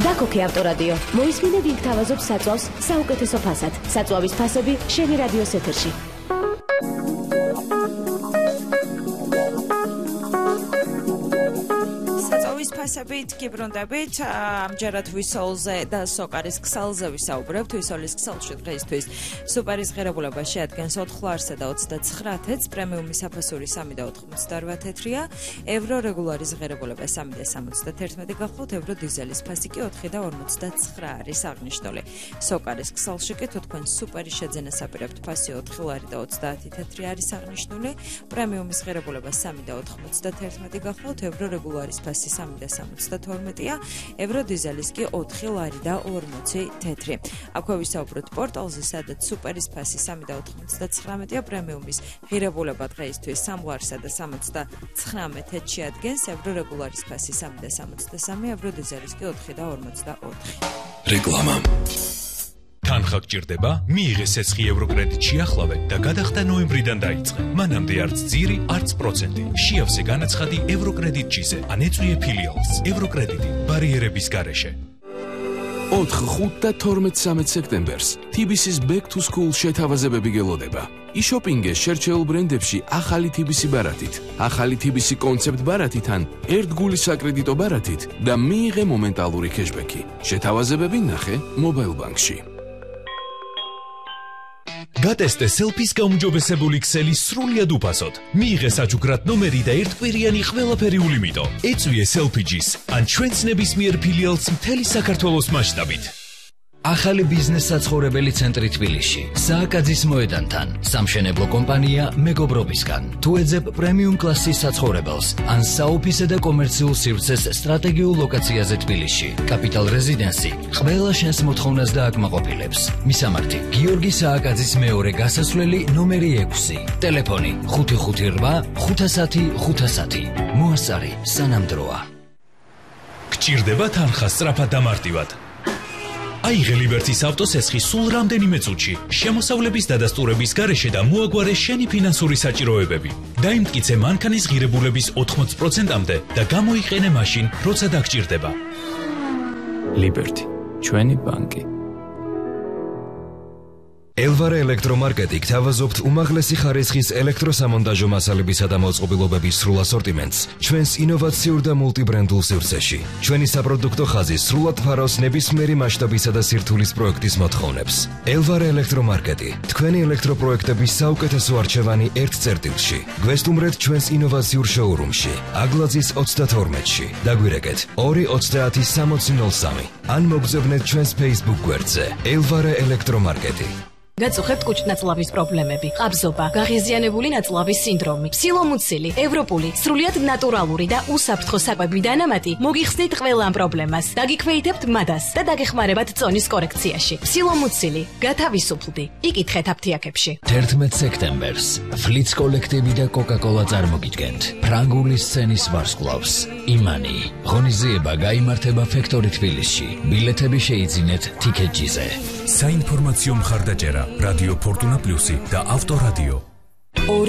დაქოქე ავტორადიო. მოისმინე ვინ გთავაზობს საწვავს საუკეთესო ფასად. საწვავის ფასები შენი რადიოს ეთერში. ფასებით გიბრუნდებით ამჯერად ვისოლზე და სოკარის ქსალზე ვისაუბრებთ. ვისოლის ქსალში დღეისთვის სუპერის ღირებულება შეადგენს 4 ლარსა და 29 თეთრს, პრემიუმის საფასური 3 და 98 თეთრია, ევრო რეგულარის ღირებულება 3 და 71 გახლავთ, ევრო დიზელის ფასი კი 4 და 59 არის აღნიშნული. სოკარის ქსალში კი თუ თქვენ სუპერის შეძენას აპირებთ, ფასი 4 ლარი და 30 თეთრი არის აღნიშნული, პრემიუმის ღირებულება 3 და 91 გახლავთ, ევრო რეგულარის ფასი 3 და 72-ია, ევრო დიზელის კი 4 ლარი და 40 თეთრი. აქვე ვისაუბროთ პორტალზე, სადაც სუპერის ფასი 3 და 99-ია, პრემიუმის ღირებულება დღეისთვის 3 ლარსა და 79 თეთრში ადგენს, ევრო რეგულარის ფასი 3 და 63, ევრო დიზელის კი 4 და 44. რეკლამა. თანხა გჭირდება? მიიღე ცეცხლი ევროკრედიტში ახლავე და გადახდა ნოემბრიდან დაიწყე. მანამდე არც ძირი, არც პროცენტი. შეავსე განაცხადი ევროკრედიტჩიზე. ან ეწვიე ფილიალს. ევროკრედიტი ბარიერების გარეშე. 4, 5 და 12-13 სექტემბერს TBC-ის Back to School შეთავაზებები გელოდება. იშოპინგე შერჩეულ ბრენდებში ახალი TBC ბარათით, ახალი TBC კონცეპტ ბარათით ან ერთგულის საკრედიტო ბარათით და მიიღე მომენტალური кэშბექი. შეთავაზებები ნახე Mobile Bank-ში. გატესტე სელფის გაუმჯობესებული ქსელი სრულად უფასოდ. მიიღე საჩუქრად ნომერი და ერთკვირიანი ყველაფერი ულიმიტო. ეწვიე სელფიჯის ან ჩვენს ნებისმიერ ფილიალს მთელი საქართველოს მასშტაბით. ახალი ბიზნეს საცხოვრებელი ცენტრი თბილისში. სააკაძის მოედანთან. სამშენებლო კომპანია მეგობრობისგან. თუ ეძებ პრემიუმ კლასის საცხოვრებელს ან საოფისე და კომერციულ სივრცეს სტრატეგიულ ლოკაციაზე თბილისში. კაპიტალ რეზიდენსი ყველა შენს მოთხოვნას დააკმაყოფილებს. მისამართი: გიორგი სააკაძის მეორე გასასვლელი ნომერი 6. ტელეფონი 558 510 510. მოასწარი სანამდროა. გჭირდება თანხა სწრაფად და მარტივად. აიღე ლიბერტის ავტოსესხი სულ რამდენიმე წუთში, შემოსავლების დადასტურების გარეშე და მოაგვარე შენი ფინანსური საჭიროებები. დაიმტკიცე მანქანის ღირებულების 80%-მდე და გამოიყენე მაშინ, როცა დაგჭირდება. ლიბერტი, ჩვენი ბანკი. ელვარე ელექტრომარკეტი გთავაზობთ უმაღლესი ხარისხის ელექტროსამონტაჟო მასალებისა და მოწყობილობების სრულ ასორტიმენტს ჩვენს ინოვაციურ და მულტიბრენდულ სივრცეში. ჩვენი საპროდუქტო ხაზი სრულად ფარავს ნებისმიერი მასშტაბისა და სირთულის პროექტის მოთხოვნებს. ელვარე ელექტრომარკეტი, თქვენი ელექტროპროექტების საუკეთესო არჩევანი ერთ წერტილში. გვესტუმრეთ ჩვენს ინოვაციურ შოურუმში, აგლაძის 32-ში. დაგვირეკეთ 230-6003 ან მოგზავნეთ ჩვენს Facebook გვერდზე ელვარე ელექტრომარკეტი. გაწუხებთ კუჭნაწლავის პრობლემები, ყაბზობა, გაღიზიანებული ნაწლავის სინდრომი, სილომუცილი, ევროპული, სრულიად ნატურალური და უსაფრთხო საკვები დანამატი მოგიხსნით ყველა ამ პრობლემას. დაგიქვეითებთ მადას და დაგეხმარებათ წონის კორექციაში. სილომუცილი, გათავისუფლდი. იკითხეთ აფთიაქებში. 11 სექტემბერს ფლიც კოლექტივი და კოკა-კოლა წარმოგიდგენთ ფრანგული სცენის ვარსკვლავს. იმანი. ღონისძიება გაიმართება ფექტორი თბილისში. ბილეთები შეიძინეთ TicketJet-ზე. საინფორმაციო მხარდაჭერა რადიო ფორტუნა პლუსი და ავტორადიო.